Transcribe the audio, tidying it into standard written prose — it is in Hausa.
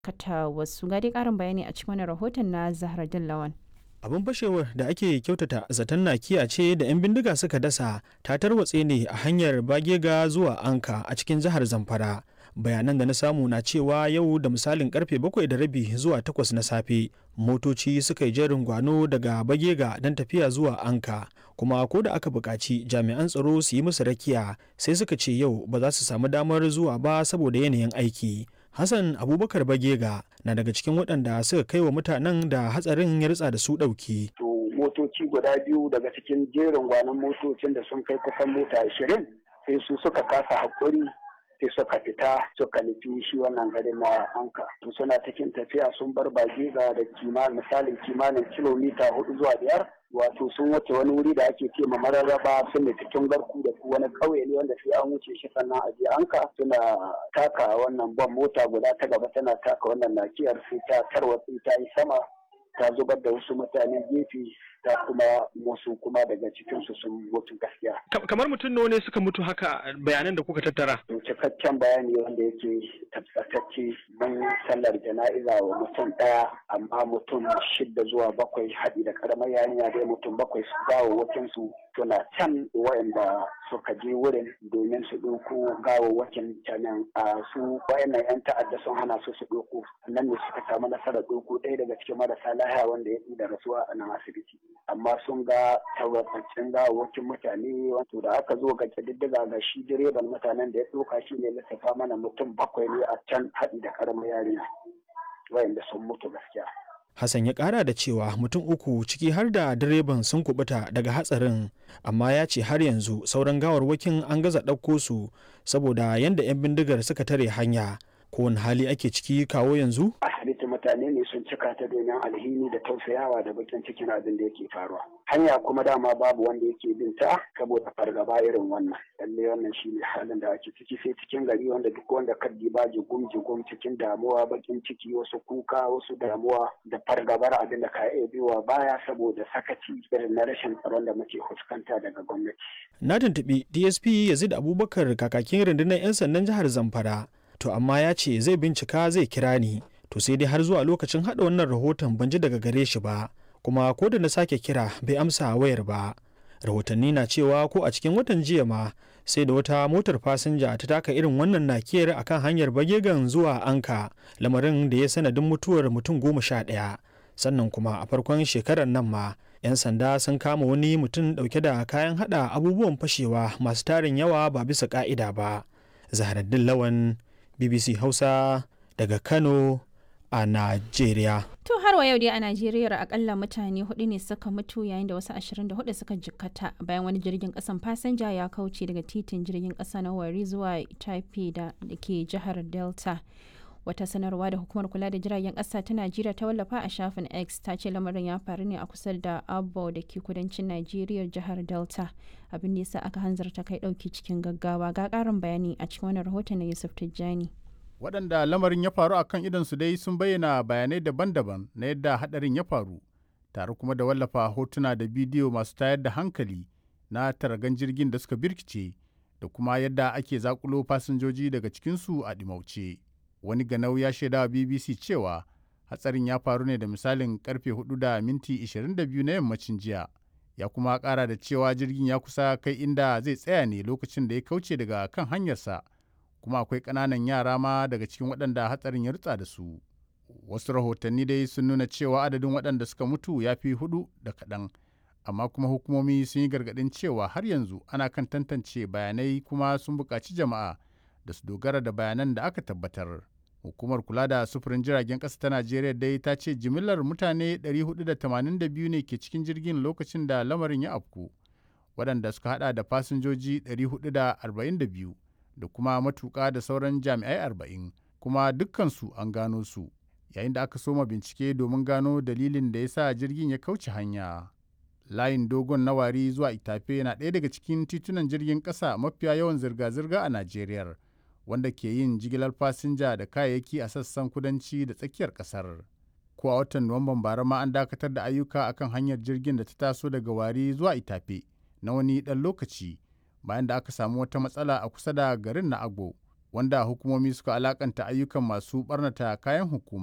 kata wasu. Ga dai ƙarin bayani a cikin wani rahoton na Zahra Dillawan. Abin fashewar da ake kyautata zaton nakiya ce da 'yan bindiga suka dasa ta tarwatse ne a hanyar Bagega zuwa Anka a cikin jihar Zamfara. Bayanan da na samu na cewa yau da misalin karfe 7:30 zuwa 8 na safe motoci suka yi jerin gwano daga Bagega don tafiya zuwa Anka, kuma ko da aka buƙaci jami'an tsaro su yi musu rakiya sai suka ce yau ba za su samu damar zuwa ba saboda yanayin aiki. Hassan Abubakar Bagega na daga cikin waɗanda suka kai wa mutanen da hatsarin ya ritsa da su ɗauki. Motoci guda biyu daga cikin jerin gwanon motocin da sun kai kusan mota 20 sai su suka kasa haƙuri sai suka fita suka nufi shi wannan garin na Anka. Suna cikin tafiya sun bar Bagega da kimanin kilomita 4 zuwa 5. Wato sun wuce wani wuri da ake ce ma Mararraba, sun da cikin garku da wani ƙauye ne wanda sai an wuce shi sannan a je Anka. Suna taka wannan ban mota guda ta gaba tana taka wannan nakiyar sai ta tarwatsi ta yi sama ta zubar da wasu mutane gefe ta kuma wasu kuma daga cikinsu sun mutu gaskiya. Kamar mutum nawa ne suka mutu haka bayanan da kuka tattara? Cikakken bayani wanda yake tabbatacce mun sallar jana'iza wa mutum ɗaya, amma mutum 6 zuwa 7 haɗi da ƙaramar yarinya dai mutum 7 su gawawwakin su suna can wayanda suka je wurin domin su ɗauko gawawwakin canan su wayannan 'yan ta'adda sun hana su ɗauko, nan ne suka samu nasarar ɗauko ɗaya daga cikin marasa lahiya wanda ya da rasuwa a nan asibiti. Amma sun ga tabbataccen gawawwakin mutane, wato da aka zo ga ƙididdiga ga shi direban mutanen da ya ɗauka shi ne lissafa mana mutum 7 ne a can haɗi da ƙaramar yarinya wayanda sun mutu gaskiya. Hassan ya ƙara da cewa mutum 3 ciki har da direban sun kubuta daga hatsarin, amma ya ce har yanzu sauran gawarwakin an gaza ɗauko su saboda yadda 'yan bindigar suka tare hanya. Kowane hali ake ciki kawo yanzu? Asibiti mutane ne sun cika ta domin alhini da tausayawa da bakin cikin abin da yake faruwa. Hanya kuma dama babu wanda yake bin ta saboda fargaba irin wannan. Lalle wannan shine halin da ake ciki, sai cikin gari wanda duk wanda kaddi ba jigum cikin damuwa, bakin ciki, wasu kuka, wasu damuwa da fargabar abin da ka iya biyowa baya saboda sakaci irin na rashin tsaron da muke fuskanta daga gwamnati. Na tuntuɓi DSP Yazid Abubakar kakakin rundunar 'yan sandan jihar Zamfara. To amma ya ce zai bincika zai kira ni, to sai dai har zuwa lokacin haɗa wannan rahoton ban ji daga gare shi ba, kuma ko da na sake kira bai amsa wayar ba. Rahotanni na cewa ko a cikin watan jiya ma sai da wata motar fasinja ta taka irin wannan nakiyar akan hanyar Bagegan zuwa Anka, lamarin da ya sanadin mutuwar mutum 11. Sannan kuma a farkon shekarar nan ma 'yan sanda sun kama wani mutum ɗauke da kayan haɗa abubuwan fashewa masu tarin yawa ba bisa ƙa'ida ba. Zahraddin Lawan, BBC Hausa daga Kano a Najeriya. To har wa yau dai a Najeriya akalla mutane 4 ne suka mutu yayin da wasu 24 suka jikkata bayan wani jirgin kasan fasinja ya kauce daga titin jirgin kasa na Warri zuwa Taipei da ke jihar Delta. Wata sanarwa da hukumar kula da jiragen kasa ta Najeriya ta wallafa a shafin X ta ce lamarin ya faru ne a kusa da Abo da ke kudancin Najeriya jihar Delta. Abin da yasa aka hanzarta kai dauki cikin gaggawa. Ga karin bayani a cikin wannan rahoton na Yusuf Tijjani. Waɗanda lamarin ya faru a kan idonsu dai sun bayyana bayanai daban-daban na yadda haɗarin ya faru, tare kuma da wallafa hotuna da bidiyo masu tayar da hankali na taragan jirgin da suka birkice da kuma yadda ake zakulo fasinjoji daga cikinsu a ɗimauce. Wani ganau ya shaida wa BBC cewa hatsarin ya faru ne da misalin karfe 4:22 na yammacin jiya. Ya kuma ƙara da cewa jirgin ya kusa kai inda zai tsaya ne lokacin da ya kauce daga kan hanyarsa. Kuma akwai ƙananan yara ma daga cikin waɗanda hatsarin ya rutsa da su. Wasu rahotanni dai sun nuna cewa adadin waɗanda suka mutu ya fi 4 da kaɗan, amma kuma hukumomi sun yi gargaɗin cewa har yanzu ana kan tantance bayanai kuma sun buƙaci jama'a da su dogara da bayanan da aka tabbatar. Hukumar kula da sufurin jiragen ƙasa ta Najeriya dai ta ce jimillar mutane 482 ne ke cikin jirgin lokacin da lamarin ya afku, waɗanda suka haɗa da fasinjoji 442. da kuma matuƙa da sauran jami'ai 40, kuma dukkansu an gano su yayin da aka soma bincike domin gano dalilin da ya sa jirgin ya kauce hanya. Layin dogon na Wari zuwa Itafe na ɗaya daga cikin titunan jirgin ƙasa mafiya yawan zirga-zirga a Najeriya, wanda ke yin jigilar fasinja da kayayyaki a sassan kudanci da tsakiyar ƙasar. Ko a watan Nuwamban bara ma an dakatar da ayyuka akan hanyar jirgin da ta taso daga Wari zuwa Itafe na wani ɗan lokaci, bayan da aka samu wata matsala a kusa da garin na Agbo wanda hukumomi suka alakanta ayyukan masu ɓarnata kayan hukuma.